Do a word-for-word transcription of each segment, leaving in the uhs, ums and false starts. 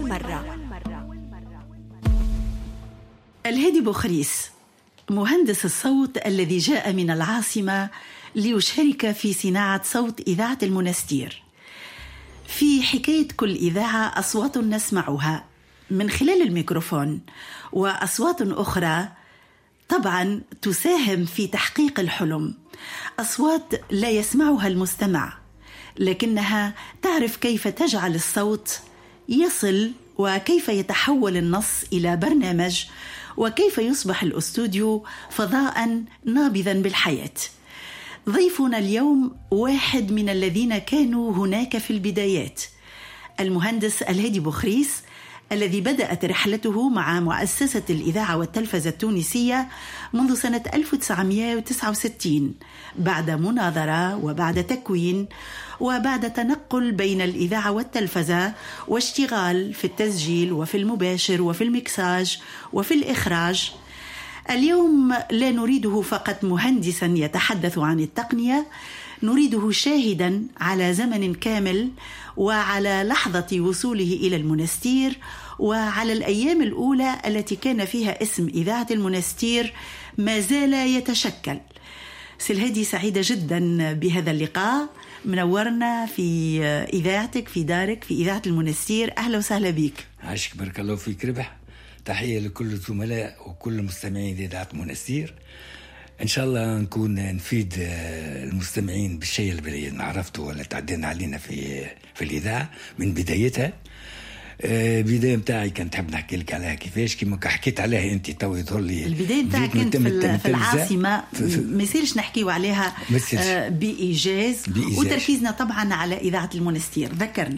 مرة. الهادي بوخريس مهندس الصوت الذي جاء من العاصمة ليشارك في صناعة صوت إذاعة المنستير. في حكاية كل إذاعة أصوات نسمعها من خلال الميكروفون، وأصوات أخرى طبعا تساهم في تحقيق الحلم، أصوات لا يسمعها المستمع لكنها تعرف كيف تجعل الصوت يصل، وكيف يتحول النص إلى برنامج، وكيف يصبح الأستوديو فضاء نابضا بالحياة. ضيفنا اليوم واحد من الذين كانوا هناك في البدايات، المهندس الهادي بوخريس، الذي بدأت رحلته مع مؤسسة الإذاعة والتلفزة التونسية منذ سنة ألف وتسعمائة وتسعة وستين، بعد مناظرة وبعد تكوين وبعد تنقل بين الإذاعة والتلفزة واشتغال في التسجيل وفي المباشر وفي المكساج وفي الإخراج. اليوم لا نريده فقط مهندسا يتحدث عن التقنية، نريده شاهدا على زمن كامل وعلى لحظة وصوله إلى المنستير، وعلى الأيام الأولى التي كان فيها اسم إذاعة المنستير ما زال يتشكل. سلهادي، سعيدة جدا بهذا اللقاء، منورنا في إذاعتك في دارك في إذاعة المنستير. أهلا وسهلا بك. عاشك، بارك الله فيك. ربح. تحية لكل الزملاء وكل مستمعين إذاعة المنستير. إن شاء الله نكون نفيد المستمعين بالشيء اللي عرفته ولا تعدينا علينا في في الإذاعة من بدايتها. البداية متاعي كانت حاب نحكي لك عليها كيفاش، كما حكيت عليها أنت تو يظهر لي البداية متاعك كانت في, في العاصمة، ما يصيرش نحكيو عليها بإيجاز، وتركيزنا طبعا على إذاعة المنستير. ذكرنا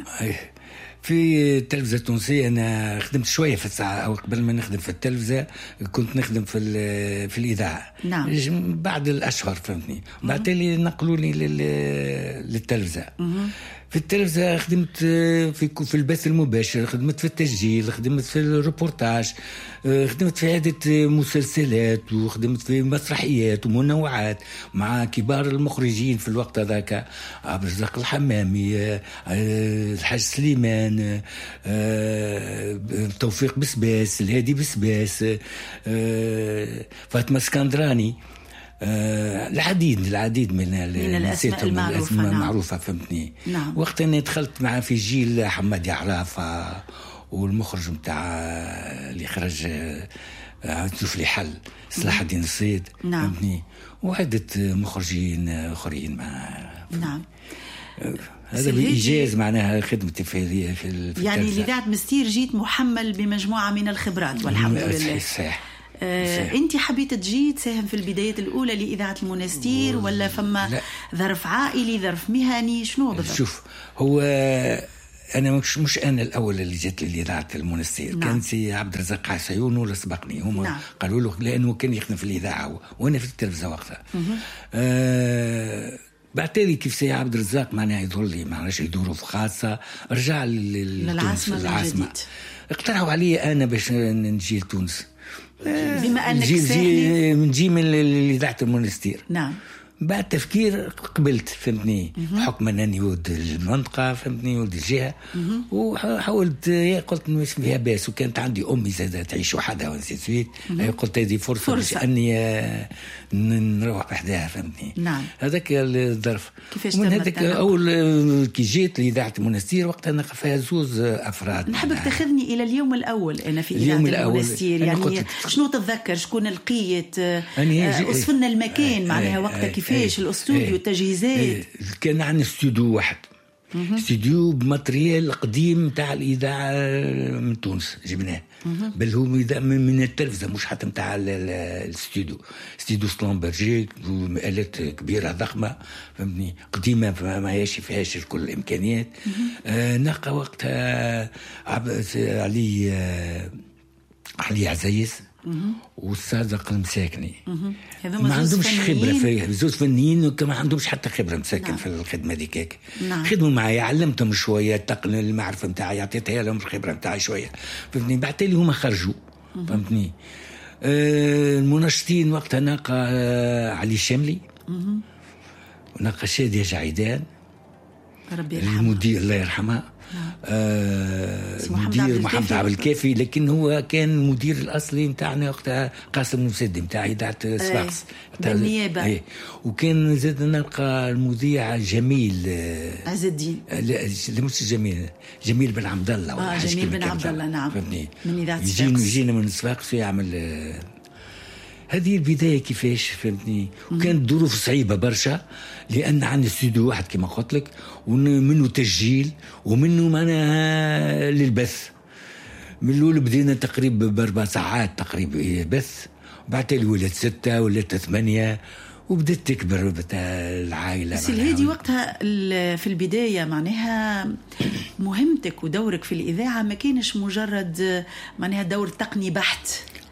في التلفزة التونسية. أنا خدمت شوية في الساعة، أو قبل ما نخدم في التلفزة كنت نخدم في في الإذاعة. نعم. بعد الأشهر فهمتني، بعد تالي نقلوني للتلفزة. في التلفزة خدمت في في البث المباشر، خدمت في التسجيل، خدمت في الريبورتاج، خدمت في عدة مسلسلات، وخدمت في مسرحيات ومنوعات مع كبار المخرجين في الوقت هذاك، عبد الرزاق الحمامي، الحاج سليمان، توفيق بسباس، الهادي بسباس، فاطمة اسكندراني، آه، العديد العديد من, من الأسماء المعروفة. نعم. المعروفة فهمتني. نعم. وقت أني دخلت معه في جيل حماد يعرافة والمخرج متاع اللي خرج تشوف لي حل صلاح الدين الصيد. نعم. فهمتني، وعدة مخرجين آخرين مع. نعم. هذا بإيجاز معناها خدمتي في في, في يعني لإذاعة مستير جيت محمل بمجموعة من الخبرات والحمد لله. صحيح. آه، أنت حبيت تجي تساهم في البدايات الأولى لإذاعة المنستير، ولا فما لا. ظرف عائلي، ظرف مهني، شنو بالضبط؟ شوف، هو أنا مش مش أنا الأول اللي جيت لإذاعة المنستير. نعم. كان سي عبد الرزاق عسيون ولا سبقني، هم نعم. قالوا له، لأنه كان يخدم في الإذاعة وأنا في التلفزة وقتها. آه بعتالي كيف سي عبد الرزاق معناها يظهر لي معرفش ظروف خاصة، رجع للعاصمة العاصمة. اقترحوا علي أنا باش نجي لتونس، بما أنك ساحلي نجي من إذاعة المنستير. نعم. بعد تفكير قبلت فهمتني، بحكم أنني ولد المنطقة فهمتني، ولد الجهة، وحاولت قلت مش فيها باس، وكانت عندي أمي زادة تعيش وحدها ونسيت سويت، قلت هذه فرصة, فرصة. أني نروح بحدها فهمتني. نعم. هذاك الظرف. ومن هذاك أول كي جيت لإذاعة المنستير وقتها أنا فيها زوز أفراد. نحبك تاخذني إلى اليوم الأول أنا في إذاعة المنستير، يعني شنو تتذكر، شكون القيت، أصفنا المكان معناها وقتها كيفاش الاستوديو، التجهيزات. كان عندنا استوديو واحد، استوديو بماتريال قديم تاع الإذاعة من تونس جبناه، بل هو من التلفزة مش حتى متاع الاستوديو، استوديو سلامبرجي، آلات كبيرة ضخمة فهمتني، قديمة ما هيش فيهاش كل الإمكانيات. آه ناقة وقتها علي آه علي عزيز والصادق المساكني، ما عندهمش خبرة في زوز فنيين، وما عندهمش حتى خبرة مساكن. نعم. في الخدمة ديكاك. نعم. خدموا معايا، علمتهم شوية التقن المعرفة متاعي، عطيتها لهم الخبرة متاعي شوية فهمتني. بعتالي هما خرجوا فهمتني. آه المنشطين وقتها ناقة آه علي شاملي، وناقة شادية جعيدان ربي يرحمها، المدير الله يرحمها. آه مدير محمد عبد الكافي، لكن هو كان المدير الاصلي نتاعنا وقتها قاسم المسدي نتاع اذاعه صفاقس بالنيابه. ايه. وكان زاد نلقى المذيع جميل آه عز الدين، لا مش جميل، جميل بن عبد الله. اه جميل بن عبد الله، نعم، فهمتني، من اذاعه صفاقس. يجينا يجينا من صفاقس ويعمل آه هذه البدايه كيفاش، فهمتني. وكانت ظروف صعيبه برشا، لان عندنا استوديو واحد كما قلت لك، ومنه تسجيل ومنه معناها للبث. من الاول بدينا تقريبا باربع ساعات تقريبا بث، بعد تالي ولات ستة ولات ثمانية، وبدأت تكبر بتاع العائلة. بس الهادي وقتها في البداية معناها مهمتك ودورك في الإذاعة ما كانش مجرد معناها دور تقني بحت.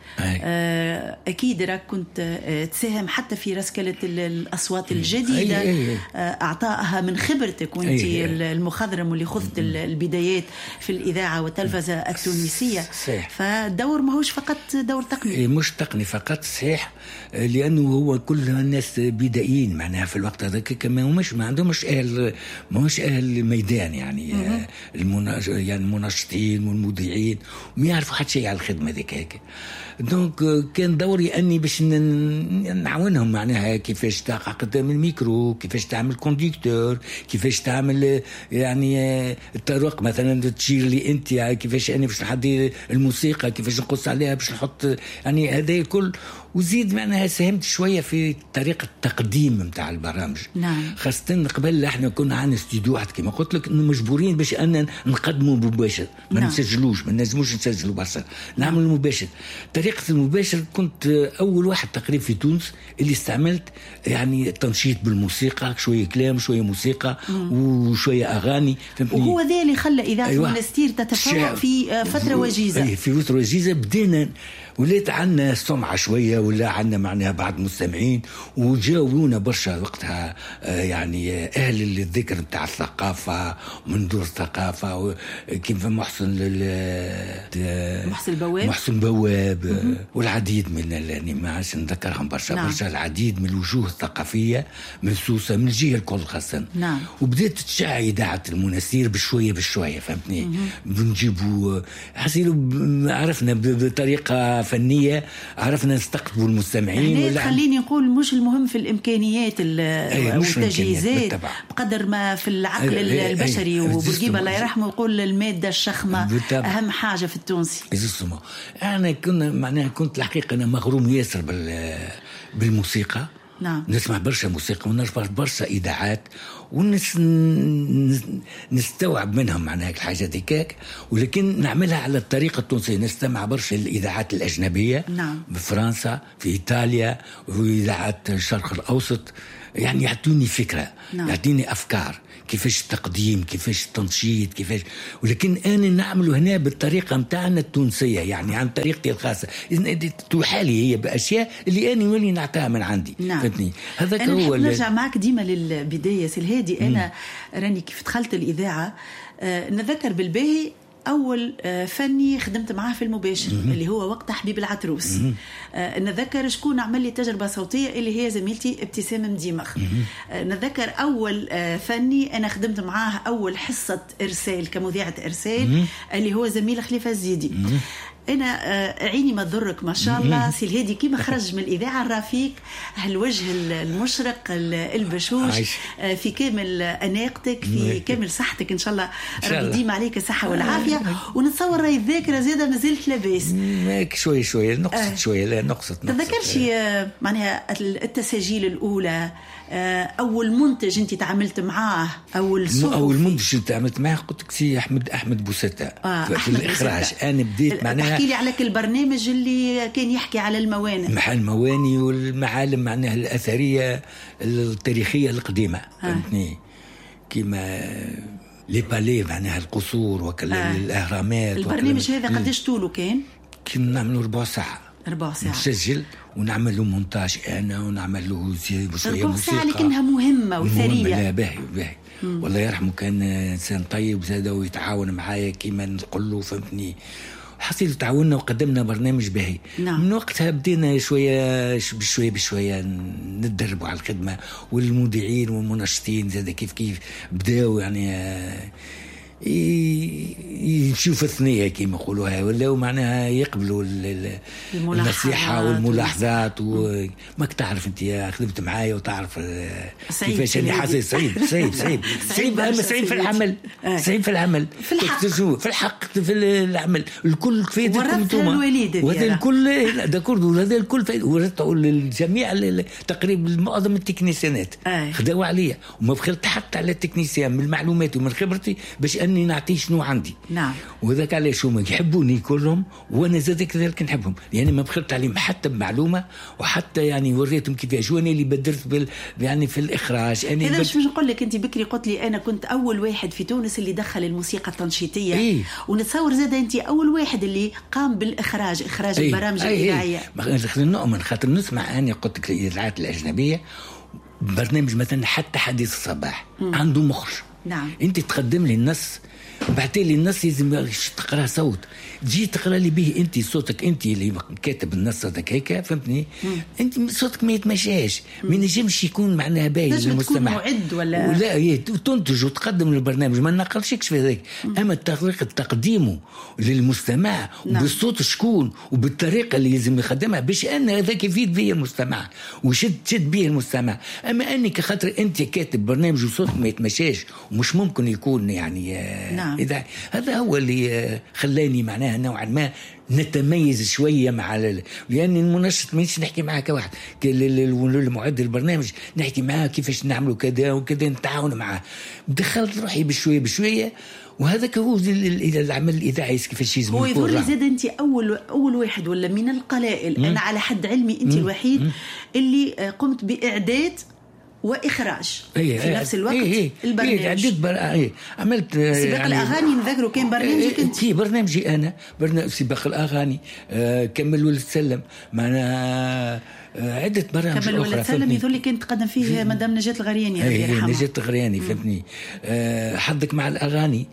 أي. أكيد راك كنت تساهم حتى في رسكلة الأصوات الجديدة. أي أي أي. أعطائها من خبرتك وانت أي أي. المخضرم واللي خذت البدايات في الإذاعة والتلفزة التونسية. صحيح. فالدور ما هوش فقط دور تقني، مش تقني فقط، صحيح، لأنه هو كل الناس بدائيين معناها في الوقت هذاك، كما مش ما عندهمش أهل، ما هوش أهل الميدان يعني المناش يعني المناشطين والمذيعين ما يعرفوا حتى شيء على الخدمة ذيك هيك. دونك كان دوري اني باش نعاونهم معناها كيفاش تقع قدام الميكرو، كيفاش تعمل كونديكتور، كيفاش تعمل يعني الطرق مثلا تشير لي انت، كيفاش انا باش نحضر الموسيقى، كيفاش نقص عليها باش نحط يعني هذا الكل. وزيد معناها ساهمت شويه في طريقه التقديم نتاع البرامج. نعم. خاصه قبل احنا كنا عندنا استوديو واحد كما قلت لك، انه مجبورين باش ان نقدموا مباشر، ما نعم. نسجلوش، ما نجموش نسجلوا برشا، نعمل مباشر. طريقه المباشر كنت اول واحد تقريبا في تونس اللي استعملت يعني تنشيط بالموسيقى، شويه كلام شويه موسيقى مم. وشويه اغاني، فهمتني. وهو ذا اللي خلى اذاعه أيوة. المنستير تتفوق في فتره وجيزه. أي في فتره وجيزه بدينا ولات عندنا سمعة شوية، ولا عندنا معناها بعض مستمعين، وجاوبونا برشا وقتها يعني أهل الذكر نتاع الثقافة من دور الثقافة، كيف محسن محسن بواب محسن بواب والعديد من اللي ما عادش نذكرهم برشا. نعم. برشا العديد من الوجوه الثقافية من سوسة من الجهة الكل خاصة. نعم. وبدأت تشع إذاعة المنستير بشوية بشوية، فهمتني. بنجيبوا حسيلو عرفنا بطريقة فنية، عرفنا نستقطبوا المستمعين. ولا خليني نقول مش المهم في الإمكانيات والتجهيزات بقدر ما في العقل أي البشري. وبرقيبة الله يرحمه يقول المادة الشخمة بالتبع. أهم حاجة في التونسي. أنا كنا معناها كنت الحقيقة أنا مغروم ياسر بالموسيقى. نعم. نسمع برشا موسيقى ونسمع برشا إذاعات ونس نستوعب منهم معناها الحاجات هيك، ولكن نعملها على الطريقة التونسية. نستمع برشا الإذاعات الأجنبية. نعم. بفرنسا، في إيطاليا، وإذاعات الشرق الأوسط، يعني يعطوني فكرة. نعم. يعطيني أفكار كيفاش التقديم، كيفاش التنشيط، كيفاش، ولكن أنا نعمله هنا بالطريقة متاعنا التونسية، يعني عن طريقتي الخاصة، توحالي هي بأشياء اللي أنا ولي نعطيها من عندي. نعم. فتني هذاك هو. أنا نرجع معك ديما للبداية سالهادي. أنا راني كيف دخلت الإذاعة آه نذكر بالباهي أول فني خدمت معاه في المباشر م-م. اللي هو وقت حبيب العتروس. آه نذكر شكون عمل لي تجربة صوتية اللي هي زميلتي ابتسام مديمخ. آه نذكر أول آه فني أنا خدمت معاه أول حصة إرسال كمذيعة إرسال م-م. اللي هو زميل خليفة الزيدي. م-م. أنا عيني ما تضرك ما شاء الله سي الهادي كيما خرج من الإذاعة الرفيق، هالوجه المشرق البشوش في كامل أناقتك، في كامل صحتك إن شاء الله، ربي ديما عليك الصحة والعافية. ونتصور راهي الذاكرة زيادة ما زلت لاباس ماك شوية شوية نقصت آه. شوية لا نقصت. تذكرش معناها التساجيل الأولى، أول منتج أنت تعاملت معاه، أول صوت أول منتج أنت تعاملت معاه قلت لك سي أحمد أحمد بوستة آه في أحمد الإخراج بوستة. أنا بديت معناها احكي لي عليك البرنامج اللي كان يحكي على الموانئ، محل الموانئ والمعالم معناها الأثرية التاريخية القديمة. فهمتني آه. كما لي بالي معناها القصور وكلا آه. الأهرامات. البرنامج هذا قديش طوله كان؟ كنا نعملوا ربع ساعة ربع ساعة نسجل ونعمل له مونتاج أنا ونعمل له شوية موسيقى. ربع لكنها مهمة وثرية. لا باهي باهي والله يرحمه كان إنسان طيب زاد ويتعاون معايا كيما نقول له. فهمتني حصيل تعاوننا وقدمنا برنامج باهي. نعم. من وقتها بدينا شوية بشوية بشوية ندربوا على الخدمة، والمذيعين والمنشطين زاد كيف كيف بداوا يعني يمشيوا في الثنيه كما يقولوها، ولا معناها يقبلوا النصيحه والملاحظات. وماك تعرف انت خدمت معايا وتعرف كيفاش اللي حاسس. صعيب صعيب صعيب صعيب اما صعيب في العمل، صعيب في العمل، في الحق في الحق في العمل الكل فايدكم انتم، وهذا الكل ده كله هذا الكل ورثوا للجميع تقريبا معظم التكنيسيانات خداوا عليا، وما بخلت حتى على التكنيسيان من معلوماتي ومن خبرتي باش اني نعطي شنو عندي. نعم. وذاك علاش هما يحبوني كلهم وانا زاد كذلك نحبهم، يعني ما بخلت عليهم حتى بمعلومه، وحتى يعني وريتهم كيفاش وانا اللي بدرت بال يعني في الاخراج. انا هذا مش نقول لك انت بكري قلت لي انا كنت اول واحد في تونس اللي دخل الموسيقى التنشيطيه. إيه؟ ونتصور زاد انت اول واحد اللي قام بالاخراج، اخراج إيه؟ البرامج إيه؟ الاذاعيه. ما نؤمن خاطر نسمع انا قلت لك الاذاعات الاجنبيه برنامج مثلا حتى حديث الصباح م. عنده مخرج. نعم. انت تقدم لي النص، بعتي لي النص لازم تقرا صوت، تجي تقرا لي به انت صوتك، انت اللي كاتب النص هذاك هيك فهمتني. مم. انت صوتك ما يتمشاش، ما ينجمش يكون معناها باين للمستمع. معد ولا ولا تنتج وتقدم البرنامج، ما نقلشكش في هذاك، اما طريقه تقديمه للمستمع. نعم. بالصوت شكون وبالطريقه اللي لازم يخدمها باش ان هذاك يفيد به المستمع وشد شد به المستمع. اما انك خاطر انت كاتب برنامج وصوتك ما يتمشاش ومش ممكن يكون يعني. نعم. إذا هذا هو اللي خلاني معناها نوعا ما نتميز شويه مع ال... لان المنشط مانيش نحكي معاه كواحد المعد البرنامج، نحكي معاه كيفاش نعملوا كذا وكذا، نتعاون معاه. دخلت روحي بشويه بشويه، وهذاك هو العمل الاذاعي كيفاش يزم. هو يقول لي زاد انت اول اول واحد ولا من القلائل، م? انا على حد علمي انت م? الوحيد م? اللي قمت باعداد واخراج أيه في نفس الوقت. أيه أيه البرنامج أيه عديت بر... أيه عملت سباق يعني الاغاني نذكروا كان برنامجك انت. كي برنامجي انا برنامج سباق الاغاني. آه كمل ولد سلم معنا. آه عدة برامج كمل ولد سلم يظل كنت تقدم فيه مدام نجاة الغرياني الله يرحمها. نجاة الغرياني فهمتني. آه حظك مع الاغاني.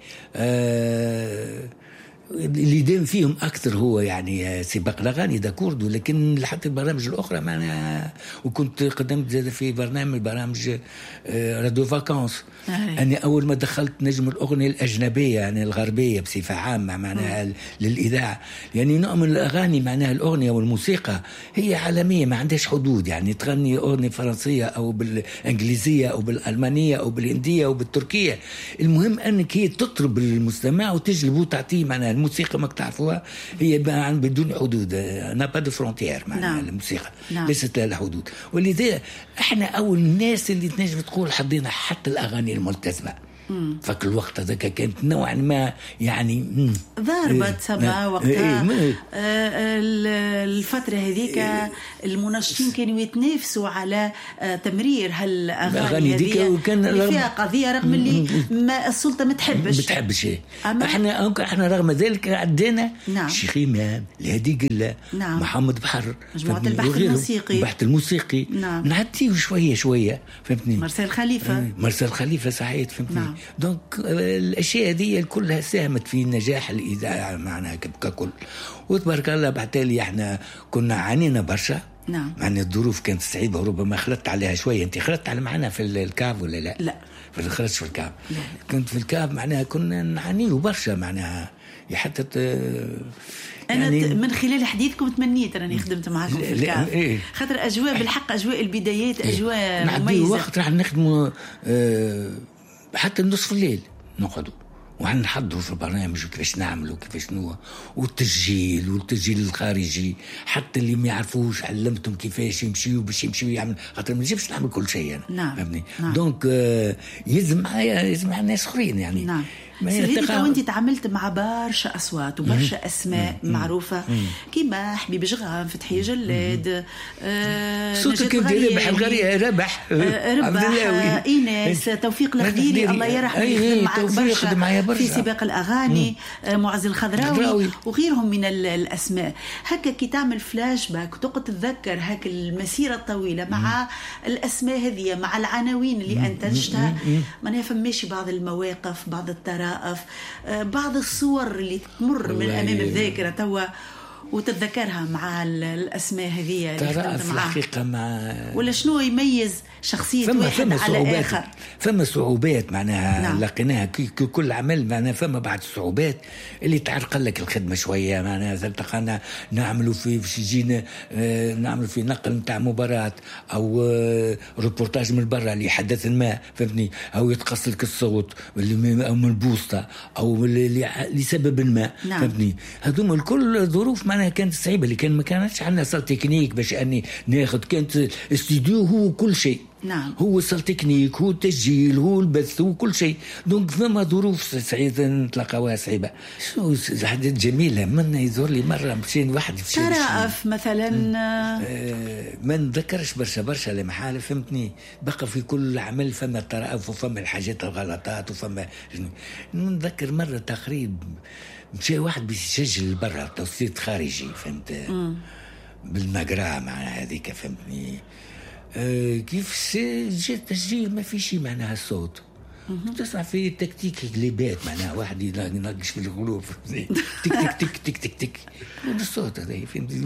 آه اللي دام فيهم أكثر هو يعني سباق الأغاني دا كوردو، لكن حتى البرامج الأخرى معنا. وكنت قدمت زاد في برنامج برامج راديو فاكانس. أنا أول ما دخلت نجم الأغنية الأجنبية يعني الغربية بصفة عامة معناها للإذاعة، يعني نؤمن الأغاني معناها الأغنية والموسيقى هي عالمية ما عندهاش حدود، يعني تغني أغنية فرنسية أو بالإنجليزية أو بالألمانية أو بالهندية أو بالتركية، المهم أنك هي تطرب المستمع وتجلبه وتعطيه معناها. الموسيقى ما تعرفوها هي بدون حدود، أنا با دو فرونتيير معناها. نعم. الموسيقى نعم. ليست لها حدود، ولذا احنا أول الناس اللي تنجم تقول حضينا حتى الأغاني الملتزمة. فك الوقت هذا كانت نوعا ما يعني ضربت سبعة وقتها. الفترة هذيك المنشطين كانوا يتنافسوا على تمرير هالأغاني هذه اللي فيها قضية، رغم اللي ما السلطة ما تحبش ما تحبش. احنا احنا رغم ذلك عدينا. نعم. شيخ إمام، الهادي قلة. نعم. محمد بحر، مجموعة البحث الموسيقي البحث الموسيقي. نعم. نعطيه شوية شوية فهمتني. مرسال خليفة مرسال خليفة صحيح فهمتني. نعم. دونك الأشياء هذه كلها ساهمت في نجاح الإذاعة معنا ككل. وتبارك الله بعتالي احنا كنا عانينا برشا. نعم. معنا الظروف كانت صعيبة وربما خلطت عليها شوية. انت خلطت على معنا في الكاب ولا لا؟ لا في خلطت في الكاب. لا. كنت في الكاب معناها كنا نعانيه برشا معناها حتى أنا يعني من خلال حديثكم تمنيت أنني خدمت معكم في الكاف. إيه؟ خاطر أجواء بالحق أجواء البدايات أجواء إيه؟ مميزة. وقت راح نخدموا أه حتى نصف الليل نقعدوا وهنحضروا في البرنامج وكيفاش نعملوا كيفاش نوا والتسجيل والتسجيل الخارجي حتى اللي ما يعرفوش علمتهم كيفاش يمشيوا باش يمشيوا يعمل خاطر ما نجيبش نعمل كل شيء أنا. نعم. فهمني. نعم. دونك آه يلزم معايا يلزم مع الناس آخرين يعني. نعم. سيدي وانت تعاملت مع برشا أصوات وبرشا أسماء مم. معروفة كيما حبيب جغام، فتحي جلاد، آه صوتك ربح الغريب ربح آه ربح آه إيناس، توفيق الخديري الله يرحمه يخدم معك برشا في سباق الأغاني، آه معز الخضراوي وغيرهم من الأسماء. هكا كي تعمل فلاش باك وتقعد تتذكر هكا المسيرة الطويلة مع الأسماء هذه مع العناوين اللي أنتجتها، ما نفهمش بعض المواقف بعض التراء بعض الصور اللي تمر من أمام الذاكرة توا وتتذكرها مع الأسماء هذه اللي خدمت معها. الحقيقة مع ولا شنو يميز شخصية فما واحد فما على صعوبات آخر. فما صعوبات معناها نعم. لقيناها كي كل عمل معناها فما بعض الصعوبات اللي تعرقل لك الخدمة شوية معناها تلتقينا نعملوا في باش يجينا آه نعملوا في نقل نتاع مباراة أو آه ريبورتاج من برا لحدث ما فهمتني، أو يتقص لك الصوت اللي أو من البوسطة أو لسبب ما. نعم. فهمتني، هذوما الكل ظروف معناها كانت صعيبة اللي كان ما كانتش عندنا صال تكنيك باش أني ناخذ، كانت استديو هو كل شيء. نعم. هو الصال تكنيك، هو التسجيل، هو البث، هو كل شيء. دونك فما ظروف سعيدة نتلاقاوها صعيبة. شو حاجات جميلة من يزور لي مرة مشين واحد في ترأف مثلا آه ما نذكرش برشا برشا لمحال فهمتني، بقى في كل عمل فما ترأف وفما الحاجات الغلطات وفما. نذكر مرة تقريب مشي واحد بيسجل برا توسيط خارجي فهمت بالمقرا معناها هذيك فهمتني. آه كيف جاء التسجيل ما في شيء معناها الصوت تسمع في تكتيك قليبات معناها واحد يناقش في القلوب تك تك تك تك تك تك الصوت هذا فهمتني.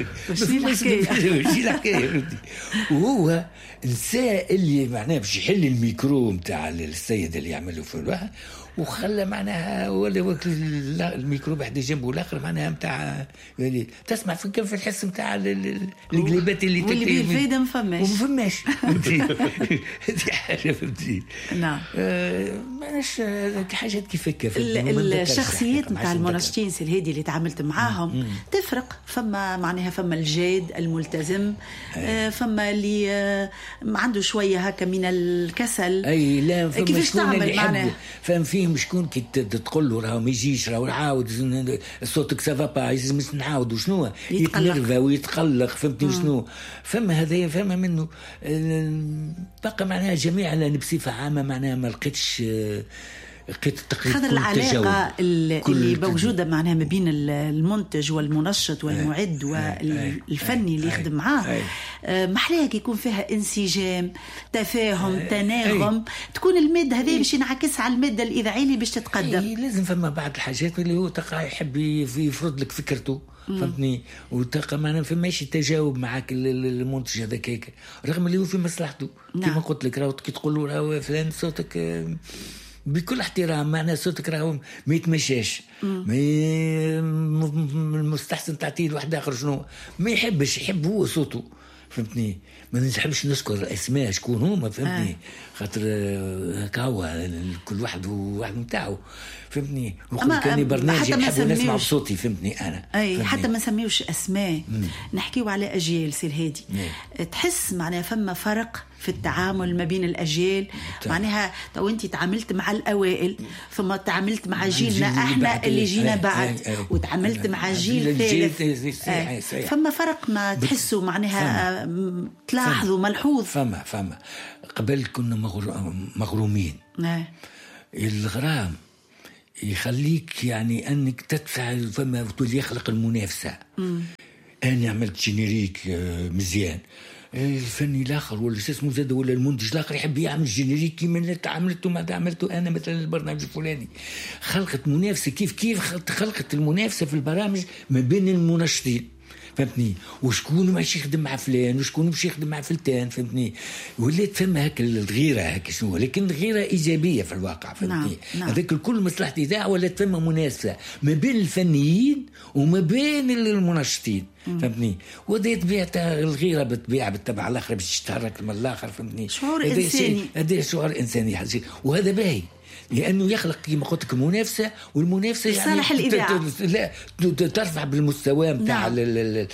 ماشي الحكايه وهو نسى اللي معناها باش يحل الميكرو نتاع السيد اللي يعمله في الواحد وخلى معناها ولا الميكرو بحد جنبه الاخر معناها نتاع يعني تسمع في كيف الحس نتاع القليبات اللي واللي بالفايده ما فماش ما فماش هذه حاجه فهمتي. نعم. آه ماش حاجات كيف هكا. الشخصيات نتاع المناشطين سي الهادي اللي تعاملت معاهم تفرق، فما معناها فما الجاد الملتزم، آه فما اللي آه عنده شويه هكا من الكسل. اي لا كيفاش تعمل معناها فهم فيه شكون كي تقول له راهو ما يجيش راهو عاود صوتك سافا با مش نعاود وشنو يتنرفا ويتقلق فهمتني شنو. فما هذايا فما منه بقى معناها جميعنا بصفه عامه معناها ما لقيتش لقيت التقريب خاطر العلاقه اللي موجوده معناها ما بين المنتج والمنشط والمعد والفني اللي يخدم معاه محلاها كي يكون فيها انسجام تفاهم تناغم تكون الماده هذه باش ينعكس على الماده الاذاعيه اللي باش تتقدم. لازم فما بعض الحاجات اللي هو تلقى يحب يفرض لك فكرته فهمتني وتلقى معنا فماشي تجاوب معك المنتج هذاك هيك رغم اللي هو في مصلحته. نعم. كما قلت لك راهو كي تقول له راهو فلان صوتك بكل احترام معناه صوتك راهو ما يتمشاش ما المستحسن تعطيه لواحد اخر شنو ما يحبش يحب هو صوته فهمتني. ما نحبش نذكر الاسماء شكون هما فهمتني. آه. خاطر هكا هو كل واحد واحد نتاعو فهمتني. وقت كان برنامج نحب نسمع بصوتي فهمتني انا اي فهمتني. حتى ما نسميوش اسماء نحكيو على اجيال سي الهادي. تحس معناها فما فرق في التعامل ما بين الأجيال معناها تو أنت تعاملت مع الأوائل ثم تعاملت مع جيلنا احنا اللي جينا بعد وتعاملت مع جيل ثالث فما فرق ما تحسوا معناها تلاحظوا ملحوظ. فما فما قبل كنا مغرومين. الغرام يخليك يعني أنك تدفع فما تولي يخلق المنافسة. أنا عملت جينيريك مزيان الفني الاخر ولا اسمه زاد ولا المنتج الاخر يحب يعمل جينيريك كيما اللي عملته ما عملته انا مثلا البرنامج الفلاني. خلقت منافسه كيف كيف خلقت المنافسه في البرامج ما بين المنشطين فهمتني. وشكون ماشي يخدم مع فلان وشكون مش يخدم مع فلتان فهمتني. ولات فما هكا الغيره هكا شنو لكن الغيره ايجابيه في الواقع فهمتني. نعم. هذاك الكل مصلحه اذاعه ولات فما منافسه ما بين الفنيين وما بين المنشطين فهمتني. وهذه طبيعه الغيره بالطبيعه بالتبع الاخر باش تتحرك من الاخر فهمتني. شعور انساني هذا شعور انساني حاجه وهذا باهي لأنه يخلق كما قلت لك منافسة والمنافسة يعني صالح الإذاعة لا ترفع بالمستوى متاع نعم.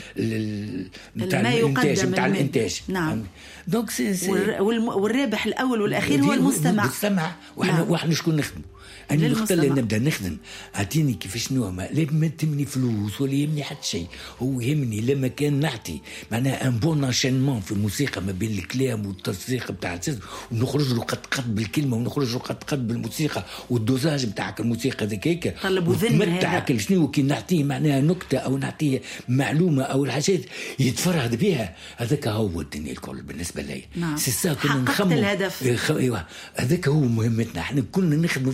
الإنتاج متاع الإنتاج. نعم. دونك والرابح الأول والأخير هو المستمع. المستمع وإحنا نعم. وإحنا شكون نخدم أنا الوقت اللي نبدأ نخدم أعطيني كيفاش نوما لا ما تمني فلوس ولا يهمني حتى شيء. هو يهمني لما كان نعطي معناها ان بون انشينمون في الموسيقى ما بين الكلام والتصريق بتاع الجزء ونخرج له قد قد بالكلمة ونخرج له قد قد بالموسيقى والدوزاج بتاعك الموسيقى ذيك طلبوا ذن هذا شنو كي نعطيه معناها نكتة أو نعطيه معلومة أو الحاجات يتفرهد بها هذاك هو الدنيا الكل بالنسبة لي. نعم. سيسا كنا نخمم الهدف. ايوه هذاك هو مهمتنا احنا كنا نخدم فاش نعمل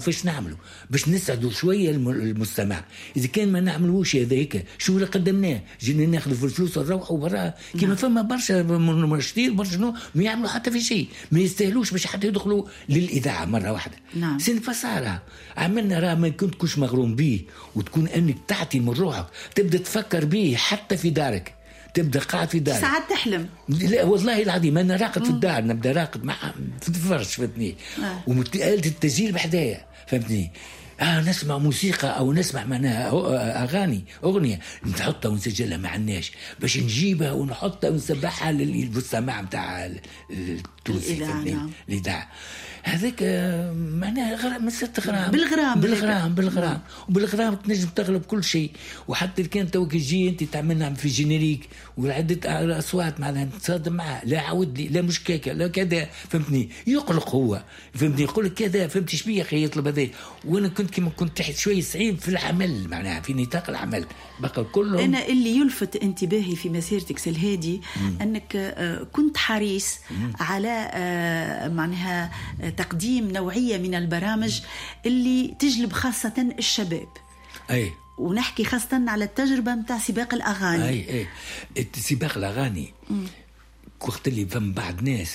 نعمله باش نسعدوا شويه المستمع. اذا كان ما نعملوش هذاك شو اللي قدمناه؟ جينا ناخذوا في الفلوس ونروحوا برا كيما نعم. فما برشا منشطين برشا نو ما يعملوا حتى في شيء، ما يستاهلوش باش حتى يدخلوا للاذاعه مره واحده. نعم. سين فصارة عملنا راه ما كنت كوش مغروم به، وتكون انك تعطي من روحك تبدا تفكر به حتى في دارك، تبدا قاعد في دارك ساعات تحلم. لا والله العظيم انا راقد في الدار، نبدا راقد مع في الفرش فهمتني، آه. وآلة التسجيل بحدايا فهمتني، آه نسمع موسيقى أو نسمع معناها أغاني أغنية نحطها ونسجلها مع الناس باش نجيبها ونحطها ونسبحها للمستمع متاع التونسي الإذاعة. هذاك معناها غرام مسات غرام بالغرام بالغرام بالغرام وبالغرام تنجم تغلب كل شيء. وحتى كان توك تجي انت تعملنا في جينيريك وعدة اصوات معناها نتصادم معها، لا عاود لي لا مش كاكا لا كذا فهمتني، يقلق هو فهمتني، يقول لك كذا فهمتي ايش بيا اخي يطلب هذا. وانا كنت كما كنت تحت شويه صعيب في العمل معناها في نطاق العمل بقى كلهم. انا اللي يلفت انتباهي في مسيرتك سلهادي انك كنت حريص مم. على معناها تقديم نوعية من البرامج اللي تجلب خاصة الشباب. أي. ونحكي خاصة على التجربة متاع سباق الأغاني. أي أي سباق الأغاني وقت اللي فم بعض ناس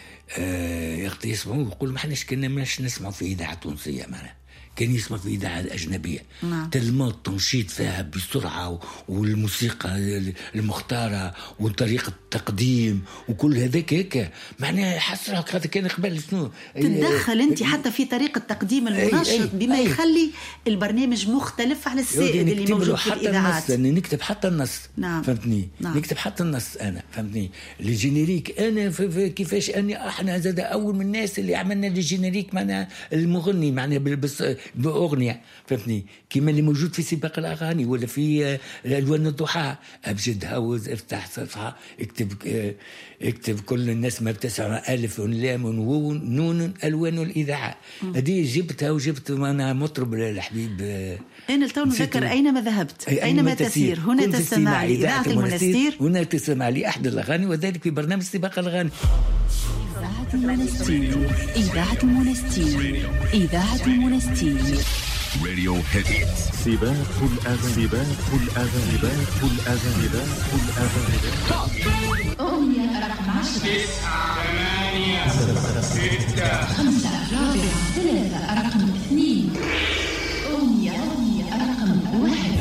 آه يسمعوا يقولوا ما حناش كنا ماش نسمعوا في إذاعة تونسية معنا، كان يسمع في إذاعة أجنبية. نعم. تلمو التنشيط فيها بسرعة والموسيقى المختارة وطريقة التقديم وكل هذاك هيك معناها حسرك. هذا كان قبل شنو تتدخل أنت حتى في طريقة تقديم المنشط بما أي يخلي البرنامج مختلف على السائد اللي موجود في الإذاعات. نكتب حتى النص. نعم. فهمتني. نعم. نكتب حتى النص أنا فهمتني الجينيريك أنا كيفاش أني إحنا زاد أول من الناس اللي عملنا الجينيريك معنا المغني معنا بس بأغنية فهمتني كما اللي موجود في سباق الأغاني ولا في ألوان الضحى. أبجد هاوز افتح صفحة اكتب اكتب كل الناس ما بتسعى ألف لام ونون نون ألوان الإذاعة. هذه جبتها وجبت أنا مطرب الحبيب أنا التو نذكر أينما ذهبت أينما تسير هنا تستمع لإذاعة المنستير، هنا تستمع لأحد الأغاني وذلك في برنامج سباق الأغاني. إذاعة المنستير إذاعة المنستير إذاعة المنستير راديو هيت. سباق الأغاني سباق الأغاني سباق الأغاني سباق الأغاني. أغنية رقم عشرة تسعة ثمانية ستة خمسة رابعة ثلاثة رقم اثنين. أغنية أغنية رقم واحد.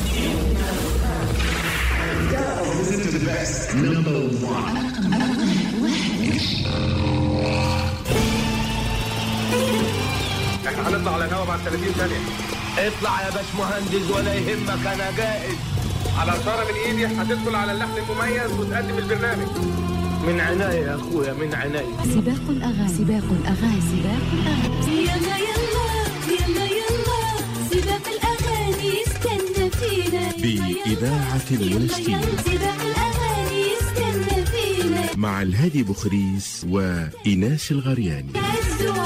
رقم واحد. احنا هنطلع على الهوا بعد ثلاثين ثانية. اطلع يا باش مهندس ولا يهمك انا جاهز. على اشارة من ايدي هتدخل على اللحن المميز وتقدم البرنامج. من عناية يا اخويا من عناية. سباق الاغاني سباق الاغاني سباق الاغاني. يلا يلا يلا يلا سباق الاغاني استنى فينا. بإذاعة المنستير سباق الاغاني استنى فينا مع الهادي بوخريس وإيناس الغرياني.